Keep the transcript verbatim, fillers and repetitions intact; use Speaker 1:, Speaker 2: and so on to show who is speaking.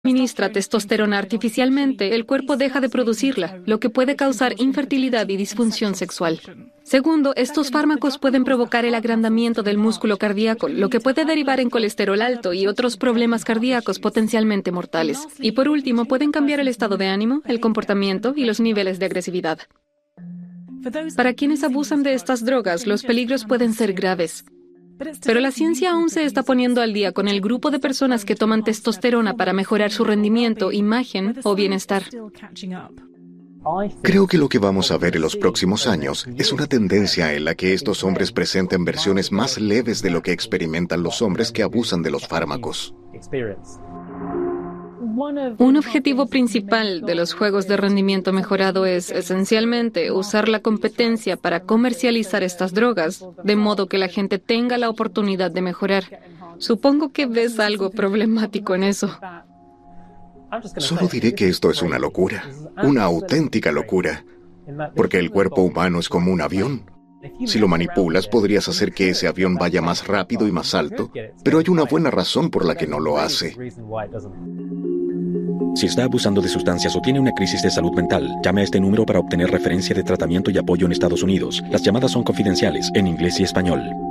Speaker 1: administra testosterona artificialmente, el cuerpo deja de producirla, lo que puede causar infertilidad y disfunción sexual. Segundo, estos fármacos pueden provocar el agrandamiento del músculo cardíaco, lo que puede derivar en colesterol alto y otros problemas cardíacos potencialmente mortales. Y por último, pueden cambiar el estado de ánimo, el comportamiento y los niveles de agresividad. Para quienes abusan de estas drogas, los peligros pueden ser graves. Pero la ciencia aún se está poniendo al día con el grupo de personas que toman testosterona para mejorar su rendimiento, imagen o bienestar.
Speaker 2: Creo que lo que vamos a ver en los próximos años es una tendencia en la que estos hombres presenten versiones más leves de lo que experimentan los hombres que abusan de los fármacos.
Speaker 1: Un objetivo principal de los juegos de rendimiento mejorado es, esencialmente, usar la competencia para comercializar estas drogas, de modo que la gente tenga la oportunidad de mejorar. Supongo que ves algo problemático en eso.
Speaker 2: Solo diré que esto es una locura, una auténtica locura, porque el cuerpo humano es como un avión. Si lo manipulas, podrías hacer que ese avión vaya más rápido y más alto, pero hay una buena razón por la que no lo hace.
Speaker 3: Si está abusando de sustancias o tiene una crisis de salud mental, llame a este número para obtener referencia de tratamiento y apoyo en Estados Unidos. Las llamadas son confidenciales, en inglés y español.